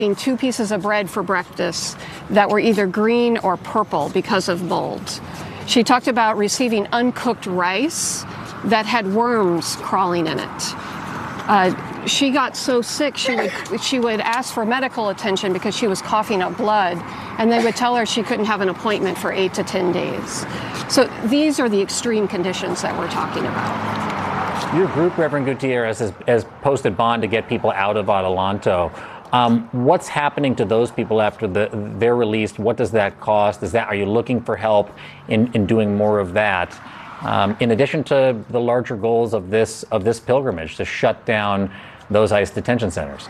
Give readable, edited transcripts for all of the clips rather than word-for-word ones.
eating 2 pieces of bread for breakfast that were either green or purple because of mold. She talked about receiving uncooked rice that had worms crawling in it. She got so sick she would ask for medical attention because she was coughing up blood, and they would tell her she couldn't have an appointment for 8 to 10 days. So these are the extreme conditions that we're talking about. Your group, Reverend Gutierrez, has posted bond to get people out of Adelanto. What's happening to those people after they're released? What does that cost? Are you looking for help in doing more of that? In addition to the larger goals of this pilgrimage to shut down those ICE detention centers.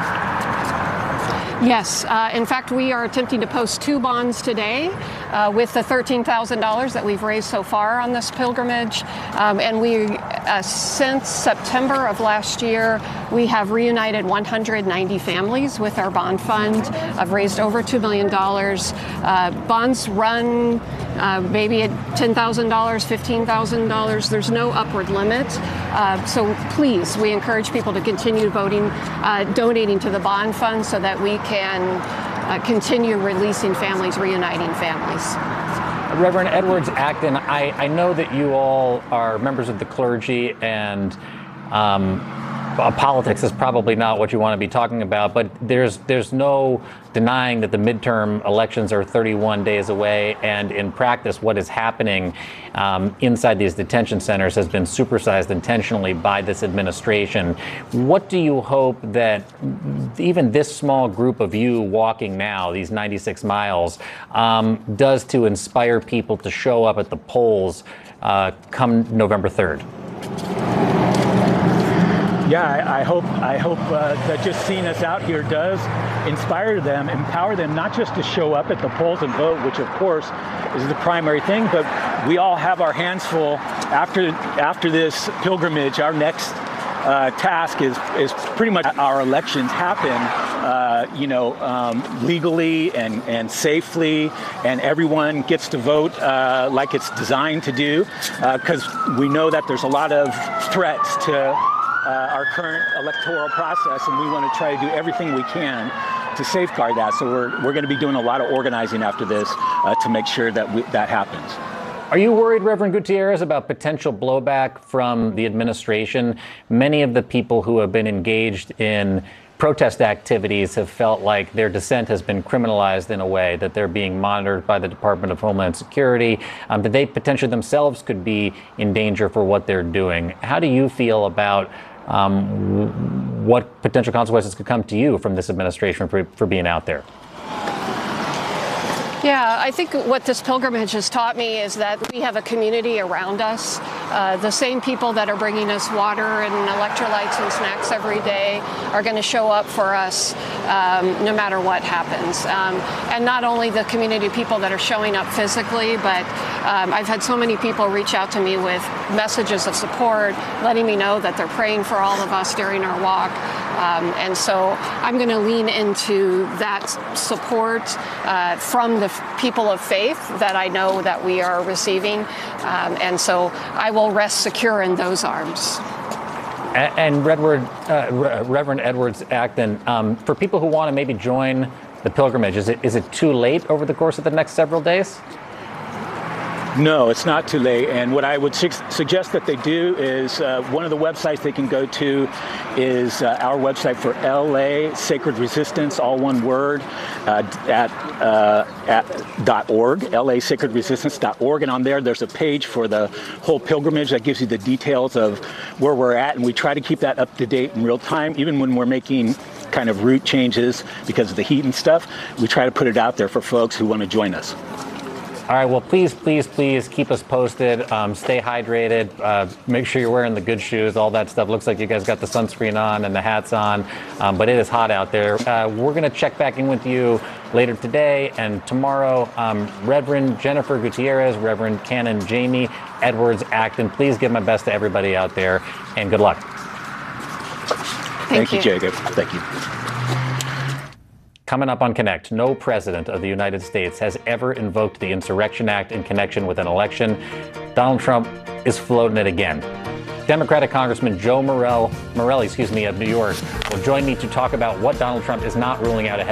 Yes. In fact, we are attempting to post 2 bonds today with the $13,000 that we've raised so far on this pilgrimage. And we, since September of last year, we have reunited 190 families with our bond fund. I've raised over $2 million. Bonds run maybe at $10,000, $15,000. There's no upward limit. So please, we encourage people to continue donating to the bond fund so that we can continue releasing families, reuniting families. Reverend Edwards Acton, I know that you all are members of the clergy, and politics is probably not what you want to be talking about, but there's no denying that the midterm elections are 31 days away, and in practice what is happening inside these detention centers has been supersized intentionally by this administration. What do you hope that even this small group of you walking now, these 96 miles, does to inspire people to show up at the polls come November 3rd? Yeah, I hope that just seeing us out here does inspire them, empower them, not just to show up at the polls and vote, which of course is the primary thing, but we all have our hands full after this pilgrimage. Our next task is pretty much our elections happen, legally and safely, and everyone gets to vote like it's designed to do, because we know that there's a lot of threats to our current electoral process, and we want to try to do everything we can to safeguard that. So we're going to be doing a lot of organizing after this to make sure that that happens. Are you worried, Reverend Gutierrez, about potential blowback from the administration? Many of the people who have been engaged in protest activities have felt like their dissent has been criminalized in a way, that they're being monitored by the Department of Homeland Security, that they potentially themselves could be in danger for what they're doing. How do you feel about what potential consequences could come to you from this administration for being out there? Yeah, I think what this pilgrimage has taught me is that we have a community around us. The same people that are bringing us water and electrolytes and snacks every day are going to show up for us no matter what happens. And not only the community people that are showing up physically, but I've had so many people reach out to me with messages of support, letting me know that they're praying for all of us during our walk. And so I'm going to lean into that support from the people of faith that I know that we are receiving. And so I will rest secure in those arms. And Reverend Edwards Acton, for people who want to maybe join the pilgrimage, is it too late over the course of the next several days? No, it's not too late. And what I would suggest that they do is one of the websites they can go to is our website for LA Sacred Resistance, all one word, at .org, lasacredresistance.org. And on there, there's a page for the whole pilgrimage that gives you the details of where we're at. And we try to keep that up to date in real time, even when we're making kind of route changes because of the heat and stuff. We try to put it out there for folks who want to join us. All right, well, please keep us posted. Stay hydrated. Make sure you're wearing the good shoes, all that stuff. Looks like you guys got the sunscreen on and the hats on, but it is hot out there. We're going to check back in with you later today and tomorrow. Reverend Jennifer Gutierrez, Reverend Canon Jamie Edwards Acton, please give my best to everybody out there, and good luck. Thank you, Jacob. Thank you. Coming up on Connect, no president of the United States has ever invoked the Insurrection Act in connection with an election. Donald Trump is floating it again. Democratic Congressman Joe Morelle, of New York, will join me to talk about what Donald Trump is not ruling out ahead